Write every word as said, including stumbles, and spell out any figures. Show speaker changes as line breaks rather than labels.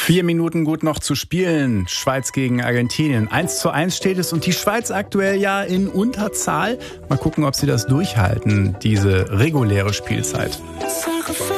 Vier Minuten gut noch zu spielen. Schweiz gegen Argentinien. Eins zu eins steht es und die Schweiz aktuell ja in Unterzahl. Mal gucken, ob sie das durchhalten, diese reguläre Spielzeit.